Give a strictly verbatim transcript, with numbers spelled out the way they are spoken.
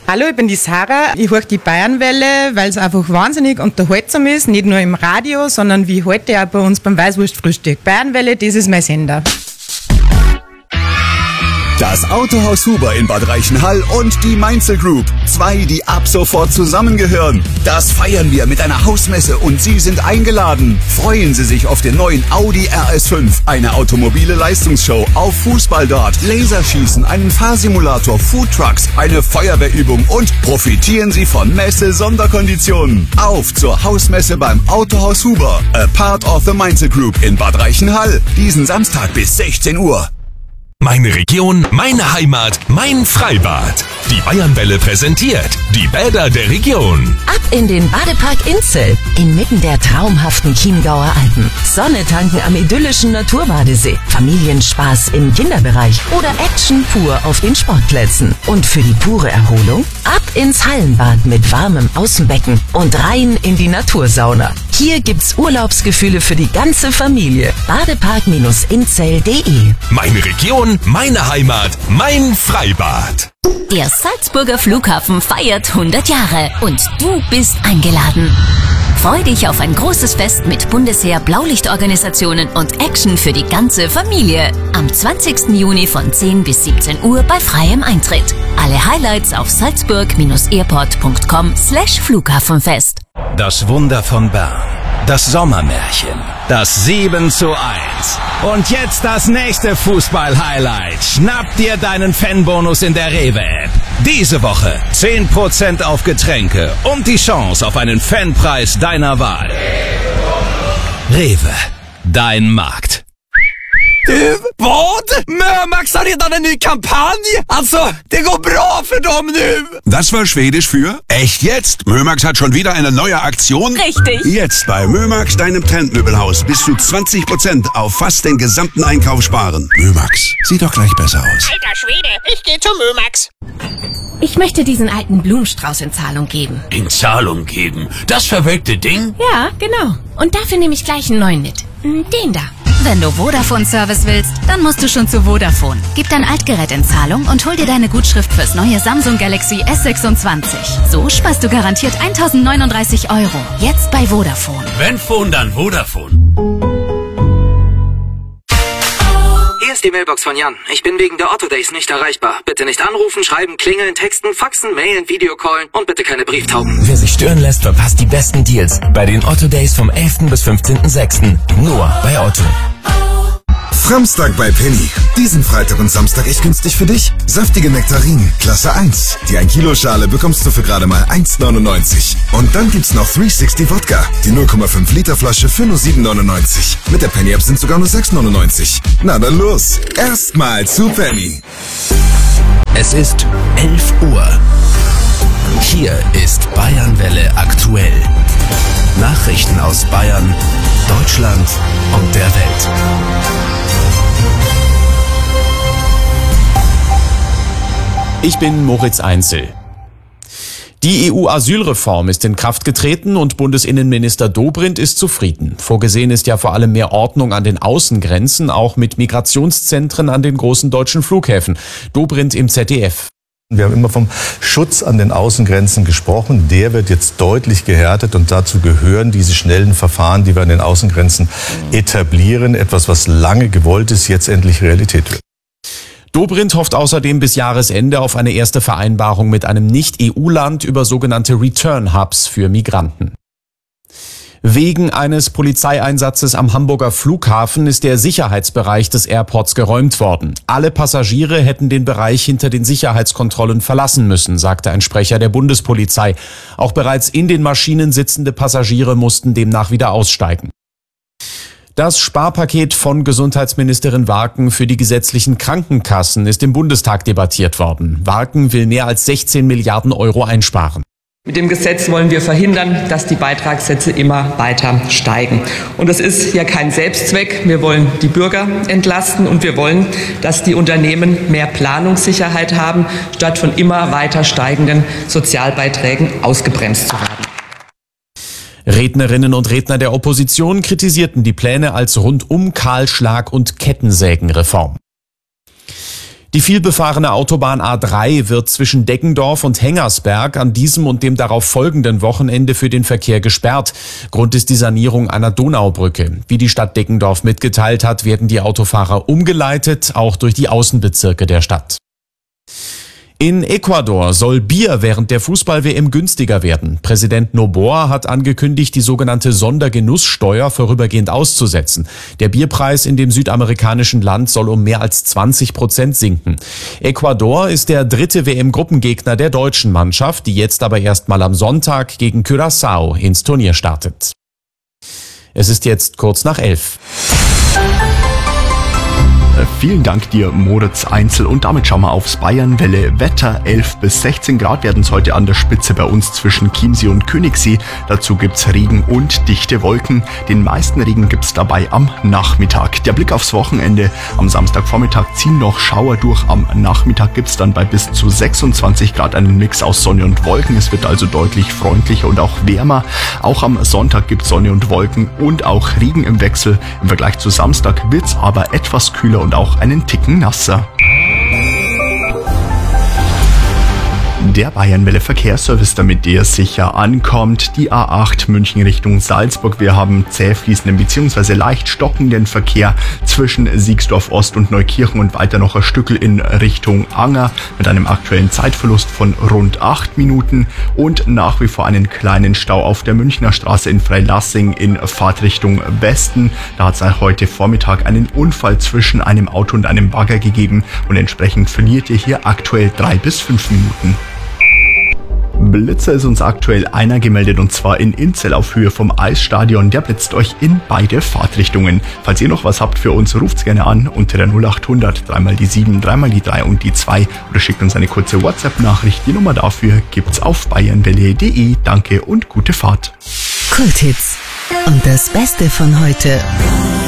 Hallo, ich bin die Sarah. Ich höre die Bayernwelle, weil es einfach wahnsinnig unterhaltsam ist. Nicht nur im Radio, sondern wie heute auch bei uns beim Weißwurstfrühstück. Bayernwelle, das ist mein Sender. Das Autohaus Huber in Bad Reichenhall und die Mainzel Group. Zwei, die ab sofort zusammengehören. Das feiern wir mit einer Hausmesse und Sie sind eingeladen. Freuen Sie sich auf den neuen Audi R S fünf, eine automobile Leistungsshow, auf Fußballdart, Laserschießen, einen Fahrsimulator, Foodtrucks, eine Feuerwehrübung und profitieren Sie von Messe-Sonderkonditionen. Auf zur Hausmesse beim Autohaus Huber, a part of the Mainzel Group in Bad Reichenhall. Diesen Samstag bis sechzehn Uhr. Meine Region, meine Heimat, mein Freibad. Die Bayernwelle präsentiert die Bäder der Region. Ab in den Badepark Inzell, inmitten der traumhaften Chiemgauer Alpen. Sonne tanken am idyllischen Naturbadesee, Familienspaß im Kinderbereich oder Action pur auf den Sportplätzen. Und für die pure Erholung ab ins Hallenbad mit warmem Außenbecken und rein in die Natursauna. Hier gibt's Urlaubsgefühle für die ganze Familie. badepark Inzell punkt de. Meine Region, meine Heimat, mein Freibad. Der Salzburger Flughafen feiert hundert Jahre und du bist eingeladen. Freu dich auf ein großes Fest mit Bundesheer, Blaulichtorganisationen und Action für die ganze Familie. Am zwanzigsten Juni von zehn bis siebzehn Uhr bei freiem Eintritt. Alle Highlights auf salzburg-airport punkt com slash Flughafenfest. Das Wunder von Bern. Das Sommermärchen. Das sieben zu eins. Und jetzt das nächste Fußball-Highlight. Schnapp dir deinen Fanbonus in der Rewe-App. Diese Woche zehn Prozent auf Getränke und die Chance auf einen Fanpreis deiner Wahl. Rewe, dein Markt. Du, vad? Mömax har redan en ny kampanj. Alltså, det går bra för dem nu. Das war Schwedisch für echt jetzt. Mömax hat schon wieder eine neue Aktion. Richtig. Jetzt bei Mömax, deinem Trendmöbelhaus, bis zu zwanzig Prozent auf fast den gesamten Einkauf sparen. Mömax, sieht doch gleich besser aus. Alter Schwede, ich gehe zu Mömax. Ich möchte diesen alten Blumenstrauß in Zahlung geben. In Zahlung geben? Das verwelkte Ding? Ja, genau. Und dafür nehme ich gleich einen neuen mit. Den da. Wenn du Vodafone-Service willst, dann musst du schon zu Vodafone. Gib dein Altgerät in Zahlung und hol dir deine Gutschrift fürs neue Samsung Galaxy S sechsundzwanzig. So sparst du garantiert tausendneununddreißig Euro. Jetzt bei Vodafone. Wenn Phone, dann Vodafone. Hier ist die Mailbox von Jan. Ich bin wegen der Otto Days nicht erreichbar. Bitte nicht anrufen, schreiben, klingeln, texten, faxen, mailen, Videocallen und bitte keine Brieftauben. Wer sich stören lässt, verpasst die besten Deals bei den Otto Days vom elften bis fünfzehnten sechsten Nur bei Otto. Framstag bei Penny. Diesen Freitag und Samstag echt günstig für dich. Saftige Nektarinen, Klasse eins. Die ein Kilo Schale bekommst du für gerade mal eins neunundneunzig. Und dann gibt's noch dreihundertsechzig Wodka. Die null Komma fünf Liter Flasche für nur sieben neunundneunzig. Mit der Penny App sind sogar nur sechs neunundneunzig. Na dann los. Erstmal zu Penny. Es ist elf Uhr. Hier ist Bayernwelle aktuell. Nachrichten aus Bayern, Deutschland und der Welt. Ich bin Moritz Einzel. Die E U-Asylreform ist in Kraft getreten und Bundesinnenminister Dobrindt ist zufrieden. Vorgesehen ist ja vor allem mehr Ordnung an den Außengrenzen, auch mit Migrationszentren an den großen deutschen Flughäfen. Dobrindt im Z D F. Wir haben immer vom Schutz an den Außengrenzen gesprochen. Der wird jetzt deutlich gehärtet und dazu gehören diese schnellen Verfahren, die wir an den Außengrenzen etablieren. Etwas, was lange gewollt ist, jetzt endlich Realität wird. Dobrindt hofft außerdem bis Jahresende auf eine erste Vereinbarung mit einem Nicht-E U-Land über sogenannte Return-Hubs für Migranten. Wegen eines Polizeieinsatzes am Hamburger Flughafen ist der Sicherheitsbereich des Airports geräumt worden. Alle Passagiere hätten den Bereich hinter den Sicherheitskontrollen verlassen müssen, sagte ein Sprecher der Bundespolizei. Auch bereits in den Maschinen sitzende Passagiere mussten demnach wieder aussteigen. Das Sparpaket von Gesundheitsministerin Warken für die gesetzlichen Krankenkassen ist im Bundestag debattiert worden. Warken will mehr als sechzehn Milliarden Euro einsparen. Mit dem Gesetz wollen wir verhindern, dass die Beitragssätze immer weiter steigen. Und das ist ja kein Selbstzweck. Wir wollen die Bürger entlasten und wir wollen, dass die Unternehmen mehr Planungssicherheit haben, statt von immer weiter steigenden Sozialbeiträgen ausgebremst zu werden. Rednerinnen und Redner der Opposition kritisierten die Pläne als Rundum-Kahlschlag- und Kettensägenreform. Die vielbefahrene Autobahn A drei wird zwischen Deggendorf und Hengersberg an diesem und dem darauf folgenden Wochenende für den Verkehr gesperrt. Grund ist die Sanierung einer Donaubrücke. Wie die Stadt Deggendorf mitgeteilt hat, werden die Autofahrer umgeleitet, auch durch die Außenbezirke der Stadt. In Ecuador soll Bier während der Fußball-W M günstiger werden. Präsident Noboa hat angekündigt, die sogenannte Sondergenusssteuer vorübergehend auszusetzen. Der Bierpreis in dem südamerikanischen Land soll um mehr als zwanzig Prozent sinken. Ecuador ist der dritte W M-Gruppengegner der deutschen Mannschaft, die jetzt aber erstmal am Sonntag gegen Curaçao ins Turnier startet. Es ist jetzt kurz nach elf. Vielen Dank dir, Moritz Einzel. Und damit schauen wir aufs Bayernwelle Wetter. elf bis sechzehn Grad werden es heute an der Spitze bei uns zwischen Chiemsee und Königssee. Dazu gibt's Regen und dichte Wolken. Den meisten Regen gibt's dabei am Nachmittag. Der Blick aufs Wochenende. Am Samstagvormittag ziehen noch Schauer durch. Am Nachmittag gibt's dann bei bis zu sechsundzwanzig Grad einen Mix aus Sonne und Wolken. Es wird also deutlich freundlicher und auch wärmer. Auch am Sonntag gibt's Sonne und Wolken und auch Regen im Wechsel. Im Vergleich zu Samstag wird's aber etwas kühler und auch einen Ticken nasser. Der Bayernwelle Verkehrsservice, damit der sicher ankommt. Die A acht München Richtung Salzburg. Wir haben zäh fließenden bzw. leicht stockenden Verkehr zwischen Siegsdorf Ost und Neukirchen und weiter noch ein Stückel in Richtung Anger mit einem aktuellen Zeitverlust von rund acht Minuten und nach wie vor einen kleinen Stau auf der Münchner Straße in Freilassing in Fahrtrichtung Westen. Da hat es heute Vormittag einen Unfall zwischen einem Auto und einem Bagger gegeben und entsprechend verliert ihr hier aktuell drei bis fünf Minuten. Blitzer ist uns aktuell einer gemeldet und zwar in Inzell auf Höhe vom Eisstadion. Der blitzt euch in beide Fahrtrichtungen. Falls ihr noch was habt für uns, ruft's gerne an unter der null acht hundert, dreimal die sieben, dreimal die drei und die zwei oder schickt uns eine kurze WhatsApp-Nachricht. Die Nummer dafür gibt's auf bayernwelle punkt de. Danke und gute Fahrt. Kulthits und das Beste von heute.